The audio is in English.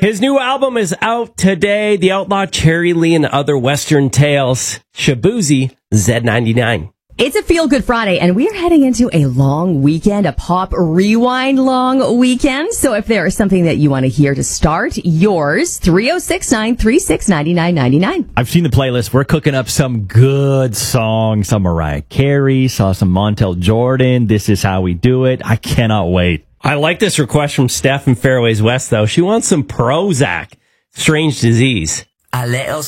His new album is out today. The Outlaw Cherry Lee and Other Western Tales. Shaboozey, Z99. It's a Feel Good Friday, and we are heading into a long weekend, a Pop Rewind long weekend. So if there is something that you want to hear to start, yours, 306-936-9999. I've seen the playlist. We're cooking up some good songs. Some Mariah Carey, saw some Montel Jordan. This Is How We Do It. I cannot wait. I like this request from Steph in Fairways West, though. She wants some Prozac. Strange Disease. A little